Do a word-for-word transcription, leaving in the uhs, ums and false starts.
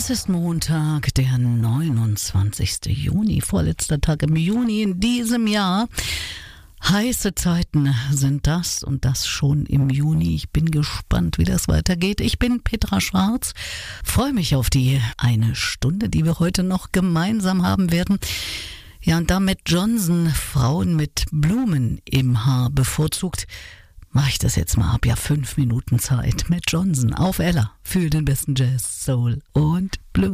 Es ist Montag, der neunundzwanzigste Juni, vorletzter Tag im Juni in diesem Jahr. Heiße Zeiten sind das und das schon im Juni. Ich bin gespannt, wie das weitergeht. Ich bin Petra Schwarz, freue mich auf die eine Stunde, die wir heute noch gemeinsam haben werden. Ja, und da Matt Johnson Frauen mit Blumen im Haar bevorzugt, mache ich das jetzt mal ab. Ja, fünf Minuten Zeit. Matt Johnson auf Ella für den besten Jazz, Soul und